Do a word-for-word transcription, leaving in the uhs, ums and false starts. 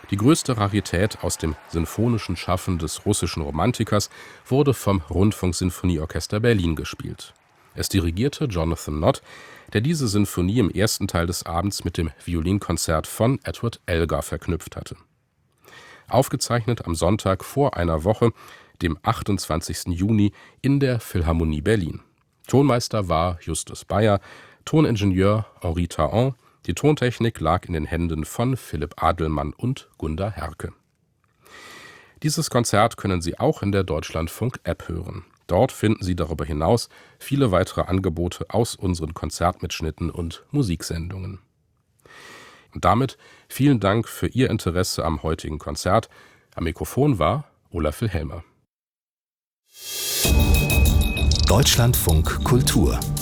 Die größte Rarität aus dem sinfonischen Schaffen des russischen Romantikers wurde vom Rundfunksinfonieorchester Berlin gespielt. Es dirigierte Jonathan Nott, der diese Sinfonie im ersten Teil des Abends mit dem Violinkonzert von Edward Elgar verknüpft hatte. Aufgezeichnet am Sonntag vor einer Woche, dem achtundzwanzigsten Juni, in der Philharmonie Berlin. Tonmeister war Justus Bayer, Toningenieur Henri Taon. Die Tontechnik lag in den Händen von Philipp Adelmann und Gunda Herke. Dieses Konzert können Sie auch in der Deutschlandfunk-App hören. Dort finden Sie darüber hinaus viele weitere Angebote aus unseren Konzertmitschnitten und Musiksendungen. Und damit vielen Dank für Ihr Interesse am heutigen Konzert. Am Mikrofon war Olaf Wilhelmer. Deutschlandfunk Kultur